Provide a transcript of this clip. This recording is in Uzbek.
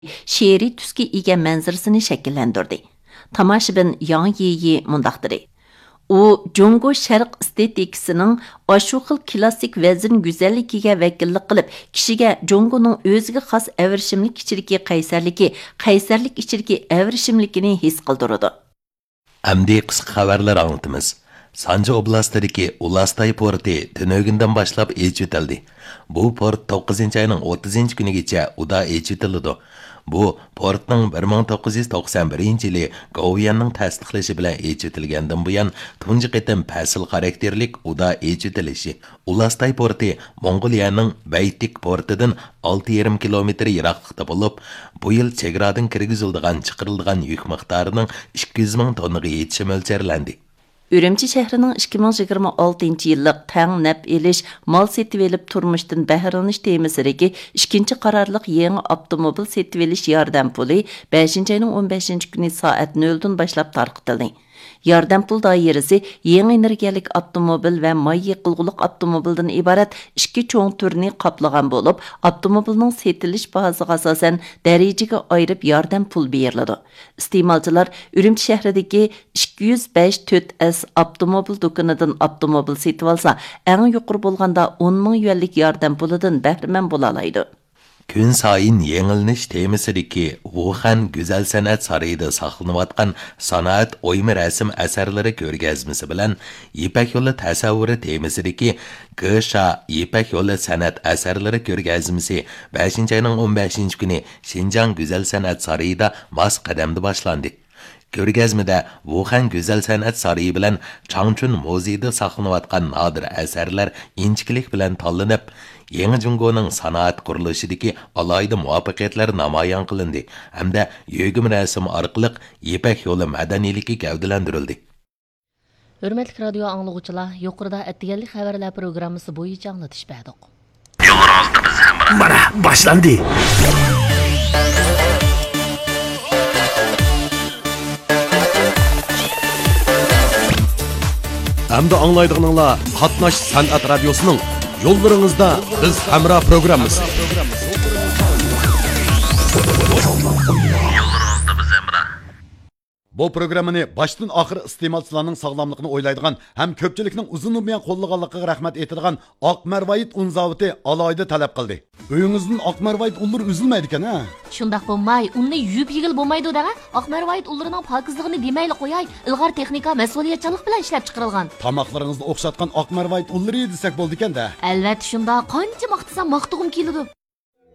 she'riy tusga ega manzarasini shakllantirdi. Tomoshabin Yang Yiyi mundaq dedi. U Jungo Sharq estetikasining ashu xil klassik vazn go'zalligiga vakillik qilib, kishiga Jungoning o'ziga xos avrishimlik ichidagi qaysarlik ichidagi avrishimlikini his qildiradi. Amdi qisqa xabarlar anlatamiz. Sanji oblastidagi Ulastay porti tunog'indan boshlab echitildi. Bu port 9-ayning 30-kunigacha uda echitiladi. Bu portning 1991-yili Goviyanning tasdiqlashi bilan echitilgandan buyon tunji qitim fasl xarakterlik uda echitilishi. Ulastay porti Mongoliyaning Baytik portidan 6,5 kilometr yiroqlikda bo'lib, bu yil chegaradan kirgiziladigan chiqariladigan yuk miqdorining 200 ming tonnaga yetishi mo'ljallanadi. Ürümçi şəhərinin 2026 yıllık təng nəp eliş, mal setib elib turmuşdan bəhrəlaniş temisidəki 2-ci qararlıq yeni avtomobil setib eliş yardım pulu 5-ayının 15-ci günü saat 0'dan başlap tarqıtıldı. Yardım pul dairəsi yeni energiyalik avtomobil və may yıqılğılıq avtomobildən ibaret 2 çoğun türünü qaplagan olub, avtomobilinin setiliş bahasıga asasən dərəcəyə ayırıb yardım pul berilir. İstemalçılar Ürümçi şəhərindəki 205-4S avtomobil dükkanıdan avtomobil setib alsa, ən yuqur bolğanda 10 ming yuanlik yardım puludan bəhrəmən bola alaydı. Kun sayın yengilnish temisidagi Wuhan Güzel Sanat Sarayida saqlanayotgan sanoat o'yma rasm asarlari ko'rgazmasi bilan Ipak yo'li tasavvuri temisidagi Gesha Ipak yo'li san'at asarlari ko'rgazmasi 5-ayning 15-kuni Xinjiang Güzel Sanat Sarayida mos qadamda boshlandi. Ko'rgazmada Wuhan Güzel Sanat Sarayı bilan Changchun muzeyida saqlanayotgan nodir asarlar inchiklik bilan tanlanib, Yangi Jungoning sanoat qurilishidagi alohida muvaffaqiyatlar namoyon qilindi hamda yo'g'im rasm orqali Ipak yo'li madaniyligi gavdalantirildi. Hurmatli radio anglovchilar, yuqorida aytilgan xabarlar programmasi bo'yicha anglatish berdik. Mana boshlandi. Hamda anglaydiganlar Qatnash san'at radiosining yo'llaringizda biz hamra programmasi. Bu programmani başdan axir iste'molchilarning sog'lomligini o'ylaydigan ham ko'pchilikning uzun umriyan qo'llaganligiga rahmat etadigan Oqmarvoyit un zavodi alohida talab qildi. Uyingizdan Oqmarvoyit unlar uzilmaydi ekan, ha? Shundaq bo'lmay, unni yuyib yigil bo'lmaydi da. Oqmarvoyit unlarining pokizligini demayli qo'yay, ilg'or texnika mas'uliyatchanlik bilan ishlab chiqarilgan. Tamoqlaringizni o'xshatgan Oqmarvoyit unlari desak bo'ldi ekan-da. Albatta shunda qancha maqtasam maqtug'im keladi.